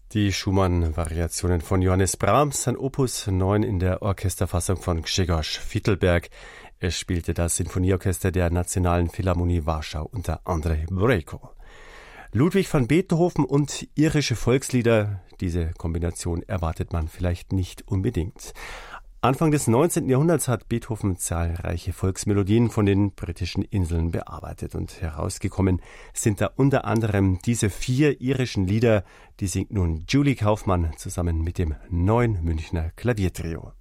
Die Schumann-Variationen von Johannes Brahms, sein Opus 9 in der Orchesterfassung von Grzegorz Fidelberg. Es spielte das Sinfonieorchester der Nationalen Philharmonie Warschau unter Andrzej Bojko. Ludwig van Beethoven und irische Volkslieder, diese Kombination erwartet man vielleicht nicht unbedingt. Anfang des 19. Jahrhunderts hat Beethoven zahlreiche Volksmelodien von den britischen Inseln bearbeitet und herausgekommen sind da unter anderem diese 4 irischen Lieder, die singt nun Julie Kaufmann zusammen mit dem Neuen Münchner Klaviertrio.